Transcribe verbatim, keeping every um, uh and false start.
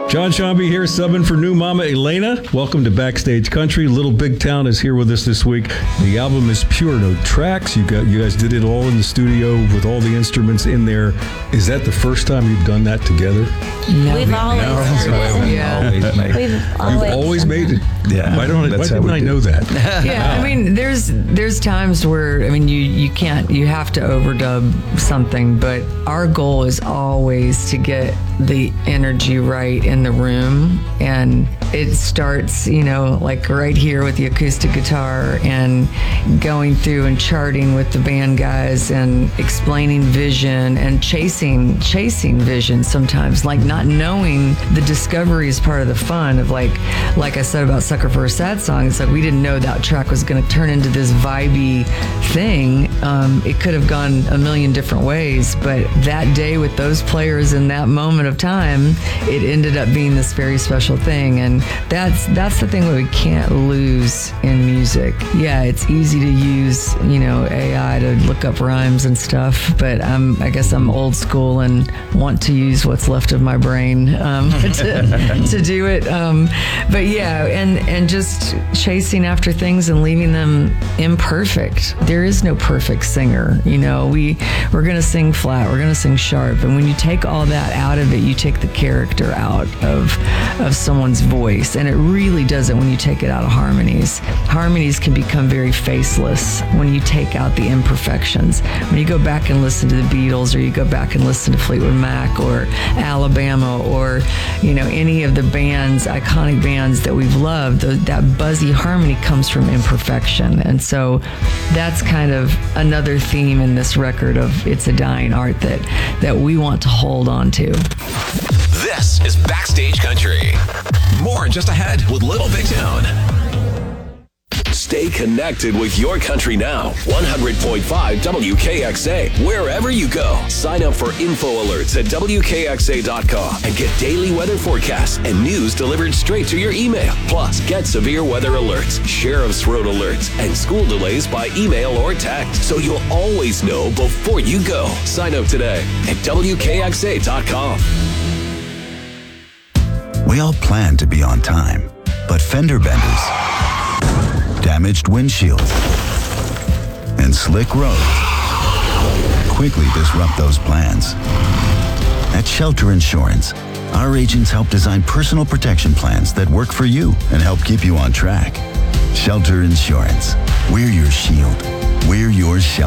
John Shambi here, subbing for new mama Elena. Welcome to Backstage Country. Little Big Town is here with us this week. The album is pure, no tracks. You got, you guys did it all in the studio with all the instruments in there. Is that the first time you've done that together? No, we've always no, done it. yeah. always made. We've always, You've always made it. Yeah. Why don't? Why didn't I know that? Yeah, Wow. I mean, there's there's times where I mean, you you can't, you have to overdub something, but our goal is always to get the energy right in the room, and it starts, you know, like right here with the acoustic guitar and going through and charting with the band guys and explaining vision and chasing chasing vision sometimes, like not knowing the discovery is part of the fun of like like I said about Sucker for a Sad Song. It's like we didn't know that track was going to turn into this vibey thing. Um, it could have gone a million different ways, but that day with those players in that moment of time, it ended up being this very special thing. And that's that's the thing that we can't lose in music. Yeah, it's easy to use, you know, A I to look up rhymes and stuff, but I'm, I guess I'm old school and want to use what's left of my brain um, to, to do it. Um, but yeah, and, and just chasing after things and leaving them imperfect. There is no perfect singer. You know, we, we're going to sing flat, we're going to sing sharp. And when you take all that out of it, you take the character out of, of someone's voice. And it really doesn't when you take it out of harmonies. Harmonies can become very faceless when you take out the imperfections. When you go back and listen to the Beatles, or you go back and listen to Fleetwood Mac or Alabama, or, you know, any of the bands, iconic bands that we've loved, the, that buzzy harmony comes from imperfection. And so that's kind of another theme in this record of It's a Dying Art that, that we want to hold on to. This is Backstage Country. More just ahead with Little Big Town. Stay connected with your country now. one hundred point five W K X A. Wherever you go, sign up for info alerts at W K X A dot com and get daily weather forecasts and news delivered straight to your email. Plus, get severe weather alerts, sheriff's road alerts, and school delays by email or text, so you'll always know before you go. Sign up today at W K X A dot com. We all plan to be on time, but fender benders, damaged windshields, and slick roads quickly disrupt those plans. At Shelter Insurance, our agents help design personal protection plans that work for you and help keep you on track. Shelter Insurance. We're your shield. We're your shelter.